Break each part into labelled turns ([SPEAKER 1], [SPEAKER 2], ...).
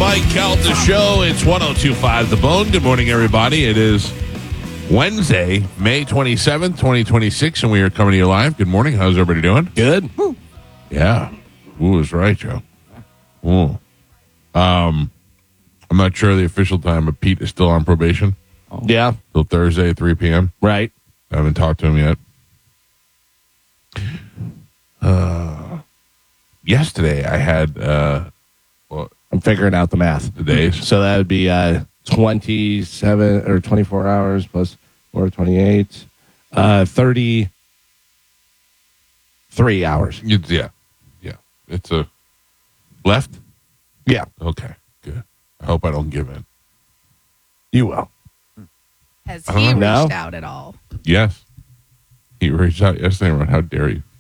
[SPEAKER 1] Mike Calta Show. It's 102.5 The Bone. Good morning, everybody. It is Wednesday, May 27th, 2026, and we are coming to you live. Good morning. How's everybody doing?
[SPEAKER 2] Good.
[SPEAKER 1] Yeah. Ooh, that's right, Joe. Ooh. I'm not sure the official time, but Pete is still on probation.
[SPEAKER 2] Yeah.
[SPEAKER 1] Till Thursday at 3 p.m.
[SPEAKER 2] Right.
[SPEAKER 1] I haven't talked to him yet. Yesterday, I had,
[SPEAKER 2] I'm figuring out the math.
[SPEAKER 1] the days.
[SPEAKER 2] So that would be 27 or 24 hours plus 4, 28, 33 hours.
[SPEAKER 1] Yeah. It's a left?
[SPEAKER 2] Yeah.
[SPEAKER 1] Okay, good. I hope I don't give in.
[SPEAKER 2] You will.
[SPEAKER 3] Has he
[SPEAKER 2] No.
[SPEAKER 3] reached out at all?
[SPEAKER 1] Yes. He reached out yesterday and wrote, "How dare you?"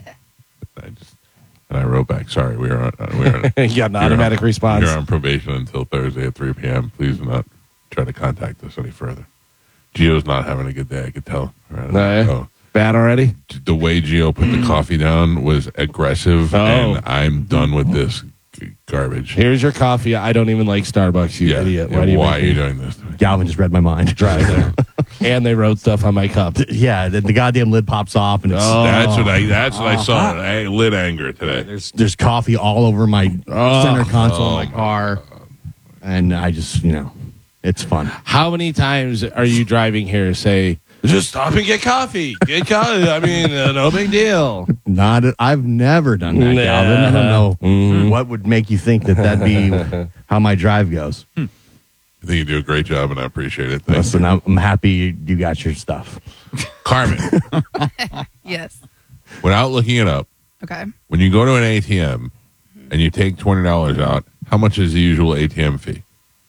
[SPEAKER 1] I wrote back, "Sorry, we are on,
[SPEAKER 2] You got an automatic response.
[SPEAKER 1] You're on probation until Thursday at 3 p.m. Please do not try to contact us any further." Gio's not having a good day. I could tell.
[SPEAKER 2] No. Bad already?
[SPEAKER 1] The way Gio put the coffee down was aggressive, and I'm done with this garbage.
[SPEAKER 2] Here's your coffee. I don't even like Starbucks, you idiot.
[SPEAKER 1] Why are you doing this to me?
[SPEAKER 4] Galvin just read my mind.
[SPEAKER 2] Drive there. And they wrote stuff on my cup.
[SPEAKER 4] Yeah, the goddamn lid pops off, and it's,
[SPEAKER 1] That's what I saw. I lit anger today.
[SPEAKER 4] there's coffee all over my center console of my car, and I just, it's fun.
[SPEAKER 2] How many times are you driving here say, just stop and get coffee? Get coffee. I mean, no big deal.
[SPEAKER 4] I've never done that, Galvin. I don't know what would make you think that'd be how my drive goes.
[SPEAKER 1] I think you do a great job, and I appreciate it. Thanks.
[SPEAKER 4] Listen, I'm happy you got your stuff.
[SPEAKER 1] Carmen,
[SPEAKER 3] Yes.
[SPEAKER 1] without looking it up,
[SPEAKER 3] Okay.
[SPEAKER 1] when you go to an ATM and you take $20 out, how much is the usual ATM fee?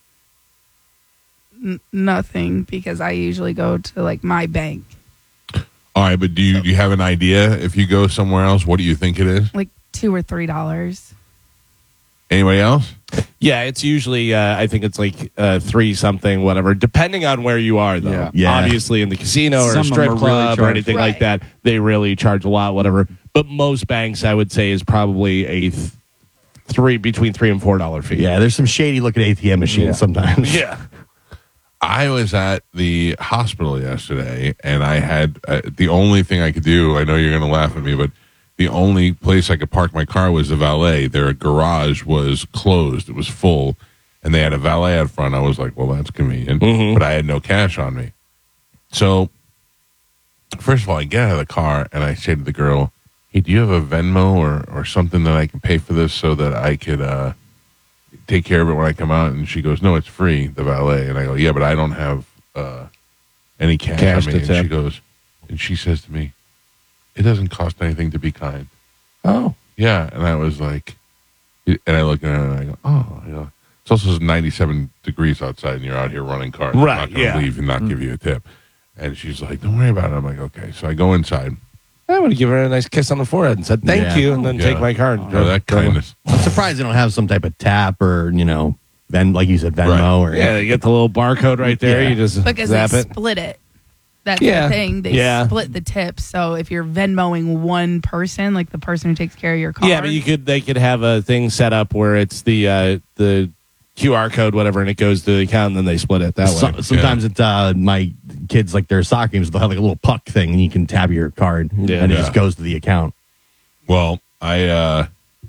[SPEAKER 3] Nothing, because I usually go to like my bank.
[SPEAKER 1] All right, but do you have an idea if you go somewhere else? What do you think it is?
[SPEAKER 3] Like $2 or $3.
[SPEAKER 1] Anybody else?
[SPEAKER 2] Yeah, it's usually, I think it's like 3 something, whatever, depending on where you are, though.
[SPEAKER 4] Yeah.
[SPEAKER 2] Obviously, in the casino or
[SPEAKER 5] Some
[SPEAKER 2] a
[SPEAKER 5] of them
[SPEAKER 2] strip
[SPEAKER 5] are really
[SPEAKER 2] club or
[SPEAKER 5] charged.
[SPEAKER 2] anything like
[SPEAKER 3] Right.
[SPEAKER 2] that, they really charge a lot, whatever. But most banks, I would say, is probably a between $3 and $4 fee.
[SPEAKER 4] Yeah, there's some shady looking ATM machines sometimes.
[SPEAKER 2] Yeah.
[SPEAKER 1] I was at the hospital yesterday, and I had the only thing I could do. I know you're going to laugh at me, but the only place I could park my car was the valet. Their garage was closed; it was full, and they had a valet out front. I was like, "Well, that's convenient," but I had no cash on me. So, first of all, I get out of the car and I say to the girl, "Hey, do you have a Venmo or something that I can pay for this so that I could take care of it when I come out?" And she goes, "No, it's free, the valet." And I go, "Yeah, but I don't have any cash on me."
[SPEAKER 2] to
[SPEAKER 1] And
[SPEAKER 2] tip.
[SPEAKER 1] she goes, and she says to me, "It doesn't cost anything to be kind."
[SPEAKER 2] Oh.
[SPEAKER 1] Yeah, and I was like, and I look at her and I go, "Oh, yeah." It's also 97 degrees outside, and you're out here running cars. I'm
[SPEAKER 2] Right,
[SPEAKER 1] not going to
[SPEAKER 2] yeah.
[SPEAKER 1] leave and not give you a tip. And she's like, "Don't worry about it." I'm like, "Okay." So I go inside.
[SPEAKER 2] I would have given her a nice kiss on the forehead and said, thank
[SPEAKER 4] Yeah.
[SPEAKER 2] you, and then
[SPEAKER 1] Yeah.
[SPEAKER 2] take my card.
[SPEAKER 1] Oh, that kindness.
[SPEAKER 4] I'm surprised they don't have some type of tap or, like you said, Venmo
[SPEAKER 1] Right.
[SPEAKER 4] or
[SPEAKER 2] Yeah, you get the little barcode right there.
[SPEAKER 4] Yeah.
[SPEAKER 2] You just
[SPEAKER 3] Because
[SPEAKER 2] zap
[SPEAKER 3] they
[SPEAKER 2] it.
[SPEAKER 3] split it. That's
[SPEAKER 2] Yeah.
[SPEAKER 3] the thing. They
[SPEAKER 2] Yeah.
[SPEAKER 3] split the tips. So if you're Venmoing one person, like the person who takes care of your car.
[SPEAKER 2] Yeah, but they could have a thing set up where it's the QR code, whatever, and it goes to the account, and then they split it that way.
[SPEAKER 4] Sometimes it's my kids, like their soccer games, they'll have like a little puck thing, and you can tab your card,
[SPEAKER 2] Yeah.
[SPEAKER 4] and it
[SPEAKER 1] Yeah.
[SPEAKER 4] just goes to the account.
[SPEAKER 1] Well, I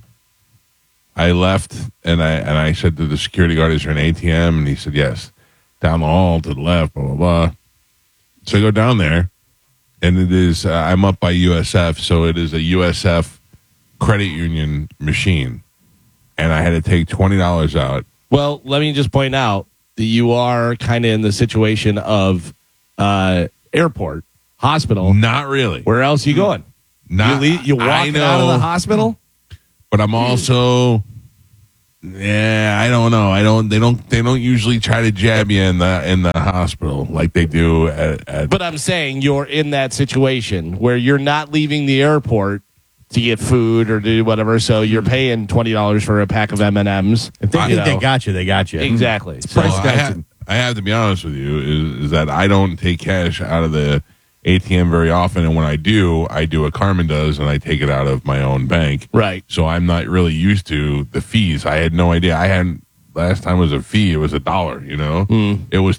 [SPEAKER 1] left and I said to the security guard, "Is there an ATM?" And he said, "Yes, down the hall to the left." Blah blah blah. So I go down there, and it is I'm up by USF, so it is a USF credit union machine, and I had to take $20 out.
[SPEAKER 2] Well, let me just point out that you are kind of in the situation of airport, hospital.
[SPEAKER 1] Not really.
[SPEAKER 2] Where else you going?
[SPEAKER 1] Not
[SPEAKER 2] You walk
[SPEAKER 1] I know,
[SPEAKER 2] out of the hospital?
[SPEAKER 1] but I'm also. Yeah, I don't know. They don't usually try to jab you in the hospital like they do at
[SPEAKER 2] But I'm saying you're in that situation where you're not leaving the airport to get food or do whatever, so you're paying $20 for a pack of M&Ms.
[SPEAKER 4] If they
[SPEAKER 2] You
[SPEAKER 4] think they
[SPEAKER 2] know.
[SPEAKER 4] got you, they got you.
[SPEAKER 2] Exactly.
[SPEAKER 1] So
[SPEAKER 4] price
[SPEAKER 1] I have to be honest with you is that I don't take cash out of the ATM very often, and when I do what Carmen does, and I take it out of my own bank.
[SPEAKER 2] Right.
[SPEAKER 1] So I'm not really used to the fees. I had no idea. I hadn't last time was a fee. It was $1. You know, it was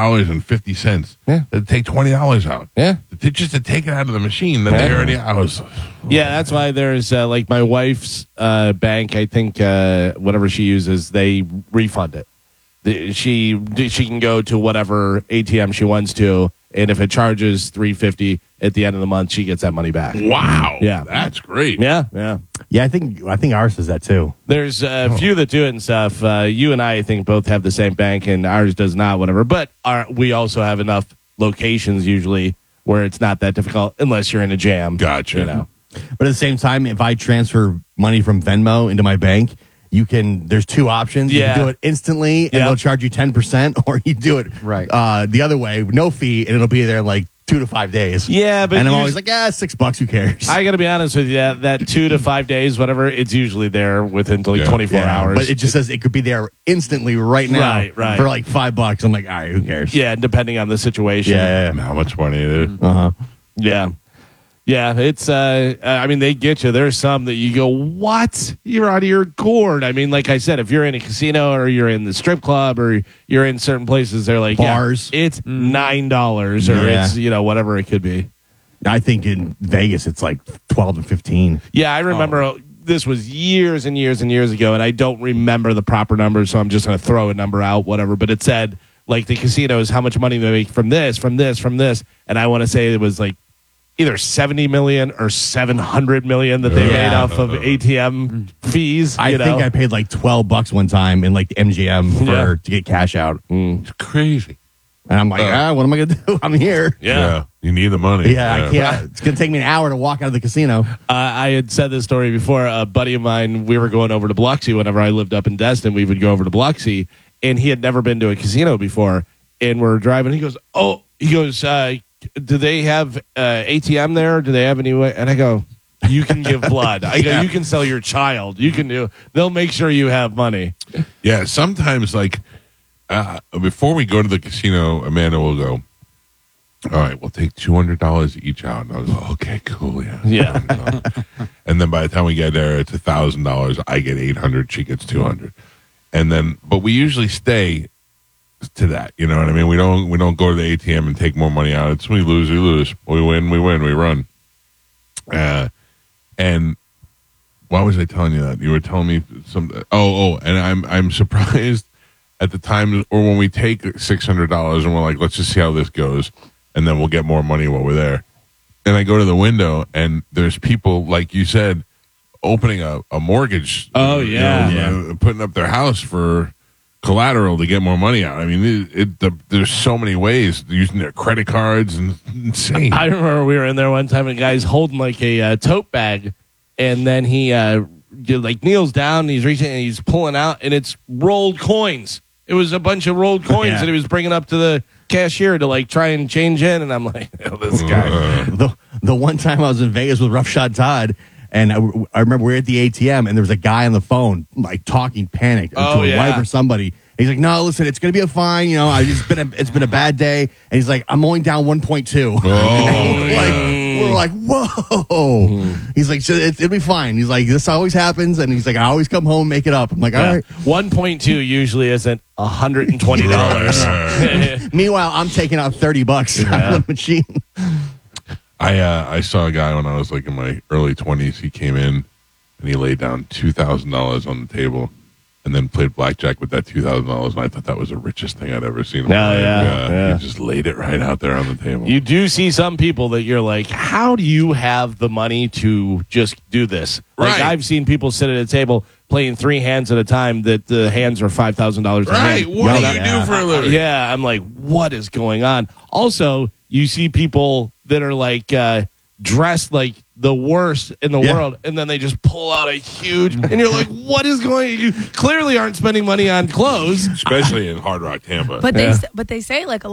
[SPEAKER 1] $3.50.
[SPEAKER 2] Yeah.
[SPEAKER 1] They'd take $20 out.
[SPEAKER 2] Yeah.
[SPEAKER 1] Just to take it out of the machine that they already. I was.
[SPEAKER 2] Yeah, that's why there's like my wife's bank. I think whatever she uses, they refund it. She can go to whatever ATM she wants to, and if it charges $3.50 at the end of the month, she gets that money back.
[SPEAKER 1] Wow.
[SPEAKER 2] Yeah.
[SPEAKER 1] That's great.
[SPEAKER 2] Yeah.
[SPEAKER 4] Yeah, I think ours is that too.
[SPEAKER 2] There's a few that do it and stuff. You and I think, both have the same bank, and ours does not, whatever. But we also have enough locations usually where it's not that difficult unless you're in a jam.
[SPEAKER 1] Gotcha.
[SPEAKER 2] You know.
[SPEAKER 4] But at the same time, if I transfer money from Venmo into my bank, there's two options. You
[SPEAKER 2] Yeah.
[SPEAKER 4] can do it instantly and
[SPEAKER 2] Yeah.
[SPEAKER 4] they'll charge you 10%, or you do it the other way, no fee, and it'll be there in like 2 to 5 days.
[SPEAKER 2] Yeah, but
[SPEAKER 4] and I'm always like, $6, who cares?
[SPEAKER 2] I got to be honest with you, that 2 to 5 days, whatever, it's usually there within like 24 hours.
[SPEAKER 4] But it just says it could be there instantly right now
[SPEAKER 2] Right.
[SPEAKER 4] for like $5. I'm like, all right, who cares?
[SPEAKER 2] Yeah, depending on the situation.
[SPEAKER 4] Yeah.
[SPEAKER 1] And how much money it is.
[SPEAKER 2] Yeah. Yeah, it's, I mean, they get you. There's some that you go, what? You're out of your gourd. I mean, like I said, if you're in a casino or you're in the strip club or you're in certain places, they're like,
[SPEAKER 4] Bars.
[SPEAKER 2] yeah, it's $9 or
[SPEAKER 4] Yeah.
[SPEAKER 2] it's, whatever it could be.
[SPEAKER 4] I think in Vegas it's like 12 to 15.
[SPEAKER 2] Yeah, I remember this was years and years and years ago, and I don't remember the proper numbers, so I'm just going to throw a number out, whatever. But it said, like, the casinos, how much money they make from this, and I want to say it was like either 70 million or 700 million that they made off of ATM fees.
[SPEAKER 4] I think I paid like $12 one time in like the MGM to get cash out.
[SPEAKER 1] It's crazy.
[SPEAKER 4] And I'm like, what am I going to do? I'm here.
[SPEAKER 2] Yeah.
[SPEAKER 1] You need the money.
[SPEAKER 4] Yeah, I can't. It's going to take me an hour to walk out of the casino.
[SPEAKER 2] I had said this story before. A buddy of mine, we were going over to Biloxi whenever I lived up in Destin. We would go over to Biloxi, and he had never been to a casino before. And we're driving. He goes, do they have ATM there? Do they have any way? And I go, you can give blood. I go, you can sell your child. You can do. They'll make sure you have money.
[SPEAKER 1] Yeah, sometimes like before we go to the casino, Amanda will go, all right, we'll take $200 each out. And I was like, okay, cool, yeah. And then by the time we get there, it's $1,000. I get $800. She gets $200. And then, but we usually stay to that. You know what I mean? We don't go to the ATM and take more money out. It's we lose, we lose. We win, we run. And why was I telling you that? You were telling me some. And I'm surprised at the time, or when we take $600 and we're like, let's just see how this goes, and then we'll get more money while we're there. And I go to the window, and there's people, like you said, opening a mortgage.
[SPEAKER 2] Oh, yeah.
[SPEAKER 1] Putting up their house for collateral to get more money out. I mean, there's so many ways using their credit cards, and insane.
[SPEAKER 2] I remember we were in there one time, and a guy's holding like a tote bag, and then he kneels down, and he's reaching, and he's pulling out, and it's rolled coins. It was a bunch of rolled coins that he was bringing up to the cashier to like try and change in, and I'm like, this guy.
[SPEAKER 4] The one time I was in Vegas with Roughshod Todd, and I remember we were at the ATM, and there was a guy on the phone, like talking panicked to a wife or somebody. He's like, "No, listen, it's gonna be a fine. You know, it's been a bad day." And he's like, "I'm only down 1.2." We're like, "Whoa!" He's like, "It'll be fine." He's like, "This always happens," and he's like, "I always come home, make it up." I'm like, "All right."
[SPEAKER 2] 1.2 usually isn't $120.
[SPEAKER 4] Meanwhile, I'm taking out $30 out of the machine.
[SPEAKER 1] I saw a guy when I was like in my early 20s. He came in and he laid down $2,000 on the table and then played blackjack with that $2,000. And I thought that was the richest thing I'd ever seen. He just laid it right out there on the table.
[SPEAKER 2] You do see some people that you're like, how do you have the money to just do this? Like I've seen people sit at a table playing 3 hands at a time that the hands are $5,000 a hand.
[SPEAKER 1] What do you do for a living?
[SPEAKER 2] Yeah, I'm like, what is going on? Also, you see people that are like dressed like the worst in the world, and then they just pull out a huge, and you're like, what is going on? You clearly aren't spending money on clothes.
[SPEAKER 1] Especially in Hard Rock Tampa.
[SPEAKER 3] But they say like a